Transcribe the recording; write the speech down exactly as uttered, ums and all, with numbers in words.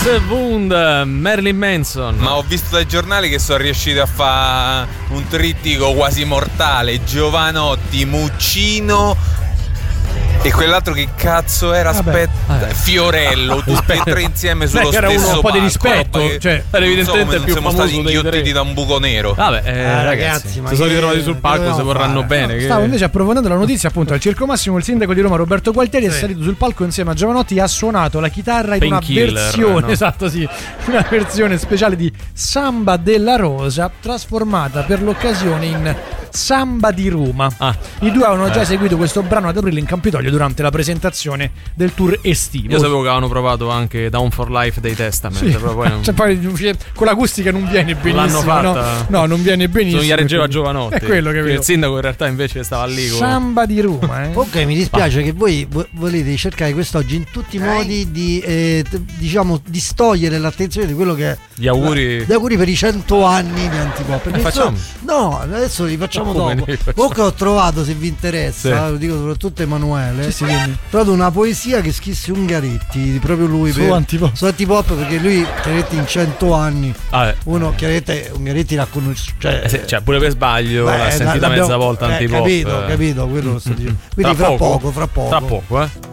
James Bond, Marilyn Manson. Ma ho visto dai giornali che sono riusciti a fare un trittico quasi mortale. Giovanotti, Muccino e quell'altro che cazzo era? Vabbè. Aspetta, eh. Fiorello, tutti e tre insieme sullo Beh, era stesso uno un po' di palco, rispetto, roba che- cioè, era evidentemente non so come non più siamo famoso stati dei inghiottiti tre. da un buco nero. Vabbè, eh, Eh, ragazzi, ragazzi, ma si sono che- ritrovati sul che palco, dobbiamo se vorranno fare? bene. Che... Stavo invece approfondendo la notizia, appunto al Circo Massimo il sindaco di Roma Roberto Gualtieri Sì. è salito sul palco insieme a Giovanotti e ha suonato la chitarra in una Painkiller, versione, no? esatto sì, una versione speciale di Samba della Rosa trasformata per l'occasione in Samba di Roma. Ah. I due avevano già Eh. eseguito questo brano ad aprile in Campidoglio durante la presentazione del tour estivo. Io sapevo che avevano provato anche Down for Life dei Testament, Sì. però poi non... Cioè, poi con l'acustica non viene benissimo. L'hanno no? fatta. No, non viene benissimo. non gli reggeva Giovanotti. È quello che il sindaco in realtà invece stava lì con... Samba di Roma, eh. Ok, mi dispiace che voi vo- volete cercare quest'oggi in tutti i modi di eh, t- diciamo distogliere l'attenzione di quello che è Gli auguri. gli auguri per i cento anni di Antipop. Perché facciamo? so- no, adesso li facciamo Ma come dopo. li facciamo? Comunque ho trovato, se vi interessa, Sì. lo dico soprattutto a Emanuele, Sì, sì, dimmi. ho trovato una poesia che scrisse Ungaretti, proprio lui Su per- Antipop. su Antipop, perché lui chiaramente in cento anni Vabbè. uno chiaramente Ungaretti l'ha conosciuto, cioè, Eh, sì, cioè pure per sbaglio beh, l'ha sentita l'abbiamo- mezza volta eh, Antipop. capito, capito, quello lo sto dicendo. Quindi Tra fra poco? poco, fra poco. Tra poco, eh.